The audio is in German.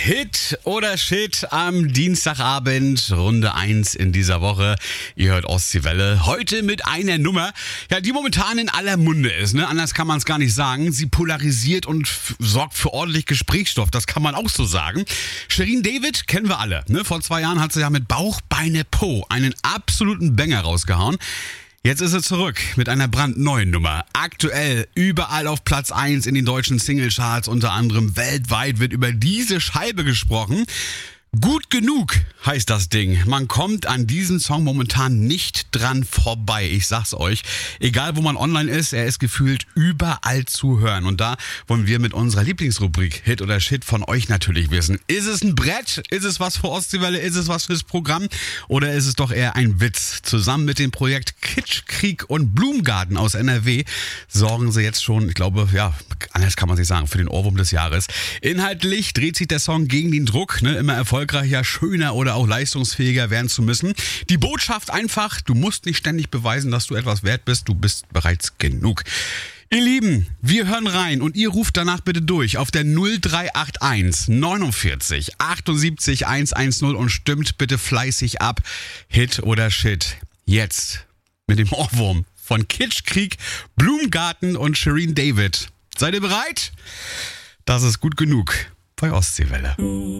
Hit oder Shit am Dienstagabend, Runde 1 in dieser Woche. Ihr hört Ostseewelle. Heute mit einer Nummer, ja, die momentan in aller Munde ist. Ne? Anders kann man es gar nicht sagen. Sie polarisiert und sorgt für ordentlich Gesprächsstoff. Das kann man auch so sagen. Shirin David kennen wir alle. Ne? Vor 2 Jahren hat sie ja mit Bauch, Beine, Po einen absoluten Banger rausgehauen. Jetzt ist sie zurück mit einer brandneuen Nummer. Aktuell überall auf Platz 1 in den deutschen Singlecharts, unter anderem weltweit wird über diese Scheibe gesprochen. Gut genug heißt das Ding. Man kommt an diesem Song momentan nicht dran vorbei. Ich sag's euch. Egal wo man online ist, er ist gefühlt überall zu hören. Und da wollen wir mit unserer Lieblingsrubrik Hit oder Shit von euch natürlich wissen. Ist es ein Brett? Ist es was für Ostseewelle? Ist es was fürs Programm? Oder ist es doch eher ein Witz? Zusammen mit dem Projekt Kitschkrieg und Blumengarten aus NRW sorgen sie jetzt schon, ich glaube, ja, anders kann man sich sagen, für den Ohrwurm des Jahres. Inhaltlich dreht sich der Song gegen den Druck, ne, immer erfolgreicher, schöner oder auch leistungsfähiger werden zu müssen. Die Botschaft einfach, du musst nicht ständig beweisen, dass du etwas wert bist, du bist bereits genug. Ihr Lieben, wir hören rein und ihr ruft danach bitte durch auf der 0381 49 78 110 und stimmt bitte fleißig ab. Hit oder Shit. Jetzt mit dem Ohrwurm von Kitschkrieg, Blumengarten und Shirin David. Seid ihr bereit? Das ist gut genug bei Ostseewelle.